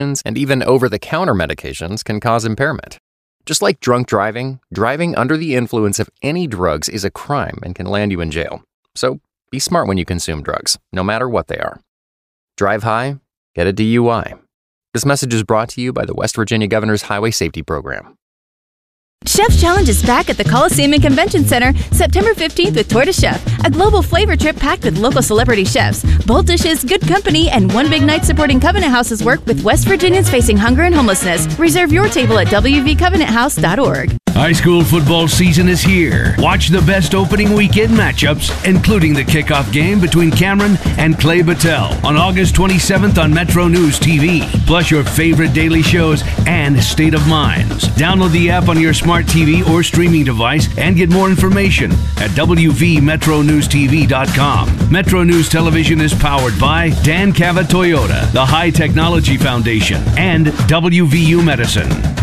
and even over-the-counter medications can cause impairment. Just like drunk driving, driving under the influence of any drugs is a crime and can land you in jail. So be smart when you consume drugs, no matter what they are. Drive high, get a DUI. This message is brought to you by the West Virginia Governor's Highway Safety Program. Chef Challenge is back at the Coliseum and Convention Center September 15th with Tour de Chef, a global flavor trip packed with local celebrity chefs, bold dishes, good company, and one big night supporting Covenant House's work with West Virginians facing hunger and homelessness. Reserve your table at wvcovenanthouse.org. High school football season is here. Watch the best opening weekend matchups, including the kickoff game between Cameron and Clay Battelle on August 27th on Metro News TV, plus your favorite daily shows and State of Minds. Download the app on your smart TV or streaming device and get more information at wvmetronewstv.com. Metro News Television is powered by Dan Cava Toyota, the High Technology Foundation, and WVU Medicine.